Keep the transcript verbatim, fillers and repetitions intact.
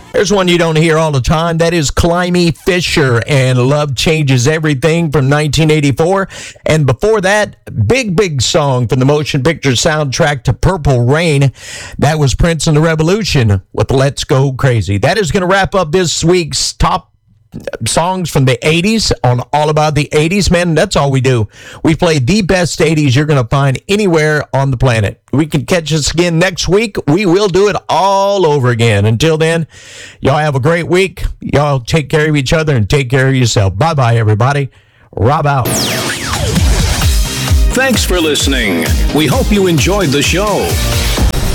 There's one you don't hear all the time. That is Climby Fisher and Love Changes Everything from nineteen eighty-four. And before that, big, big song from the motion picture soundtrack to Purple Rain. That was Prince and the Revolution with Let's Go Crazy. That is going to wrap up this week's top songs from the eighties on All About the eighties. Man, that's all we do. We play the best eighties you're going to find anywhere on the planet. We can catch us again next week. We will do it all over again. Until then, y'all have a great week. Y'all take care of each other and take care of yourself. Bye-bye, everybody. Rob out. Thanks for listening. We hope you enjoyed the show.